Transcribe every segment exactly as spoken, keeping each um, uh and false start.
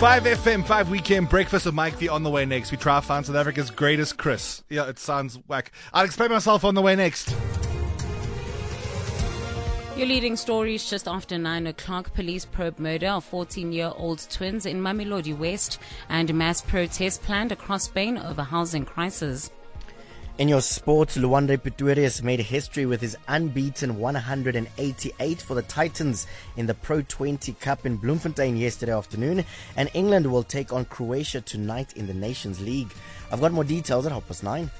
five F M, five Weekend Breakfast with Mike V on the way next. We try to find South Africa's greatest Chris. Yeah, it sounds whack. I'll explain myself on the way next. Your leading stories just after nine o'clock. Police probe murder of fourteen-year-old twins in Mamelodi West and mass protest planned across Spain over housing crisis. In your sports, Luanda Pretorius made history with his unbeaten one hundred eighty-eight for the Titans in the Pro twenty Cup in Bloemfontein yesterday afternoon, and England will take on Croatia tonight in the Nations League. I've got more details at half past nine.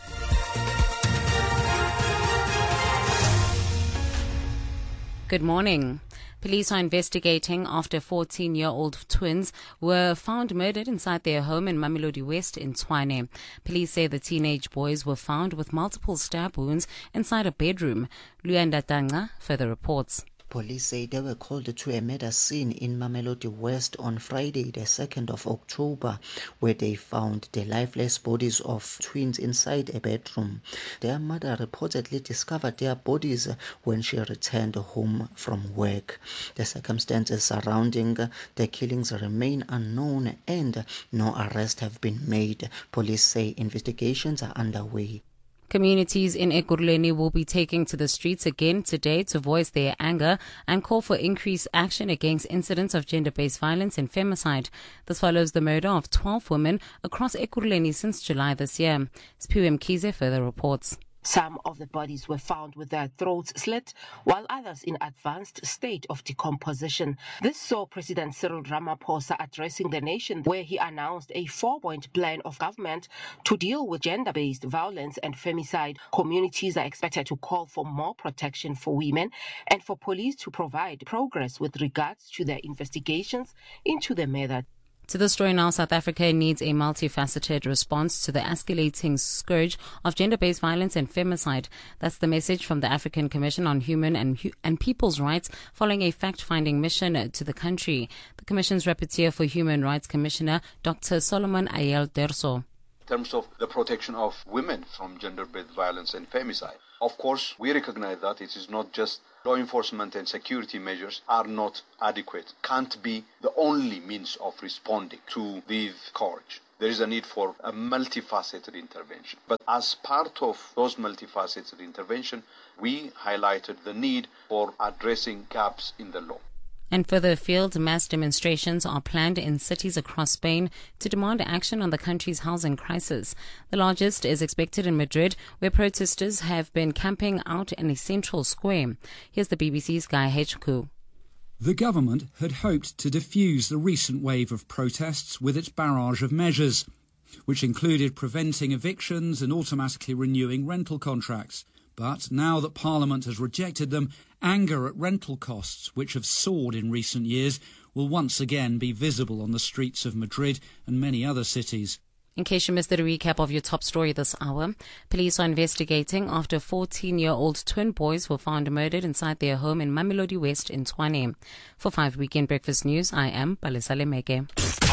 Good morning. Police are investigating after fourteen-year-old twins were found murdered inside their home in Mamelodi West in Tshwane. Police say the teenage boys were found with multiple stab wounds inside a bedroom. Luyanda Tanga further reports. Police say they were called to a murder scene in Mamelodi West on Friday, the second of October, where they found the lifeless bodies of twins inside a bedroom. Their mother reportedly discovered their bodies when she returned home from work. The circumstances surrounding the killings remain unknown and no arrests have been made. Police say investigations are underway. Communities in Ekurhuleni will be taking to the streets again today to voice their anger and call for increased action against incidents of gender-based violence and femicide. This follows the murder of twelve women across Ekurhuleni since July this year. Siphiwe Mkhize further reports. Some of the bodies were found with their throats slit, while others in advanced state of decomposition. This saw President Cyril Ramaphosa addressing the nation, where he announced a four-point plan of government to deal with gender-based violence and femicide. Communities are expected to call for more protection for women and for police to provide progress with regards to their investigations into the matter. To the story now, South Africa needs a multifaceted response to the escalating scourge of gender-based violence and femicide. That's the message from the African Commission on Human and, and People's Rights following a fact-finding mission to the country. The Commission's rapporteur for Human Rights Commissioner, Doctor Solomon Ayel Derso. In terms of the protection of women from gender-based violence and femicide, of course, we recognize that it is not just law enforcement and security measures are not adequate, can't be the only means of responding to this scourge. There is a need for a multifaceted intervention. But as part of those multifaceted intervention, we highlighted the need for addressing gaps in the law. And further afield, mass demonstrations are planned in cities across Spain to demand action on the country's housing crisis. The largest is expected in Madrid, where protesters have been camping out in a central square. Here's the B B C's Guy Hedgecoe. The government had hoped to diffuse the recent wave of protests with its barrage of measures, which included preventing evictions and automatically renewing rental contracts. But now that Parliament has rejected them, anger at rental costs, which have soared in recent years, will once again be visible on the streets of Madrid and many other cities. In case you missed a recap of your top story this hour, police are investigating after fourteen-year-old twin boys were found murdered inside their home in Mamelodi West in Tshwane. For five Weekend Breakfast News, I am Palesa Lemeke.